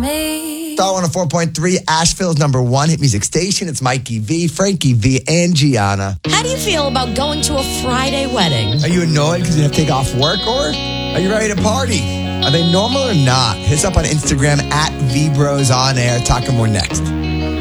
me. Star 104.3, Asheville's number one hit music station. It's Mikey V, Frankie V, and Gianna. How do you feel about going to a Friday wedding? Are you annoyed because you have to take off work, or are you ready to party? Are they normal or not? Hit us up on Instagram at VBrosOnAir. Talking more next.